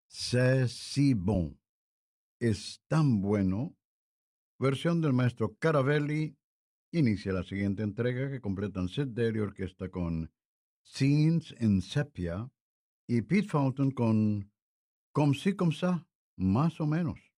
C'est si bon. Es tan bueno. Versión del maestro Caravelli. Inicia la siguiente entrega que completan Sid Daly Orquesta con Scenes in Sepia y Pete Fountain con Comme si comme ça, más o menos.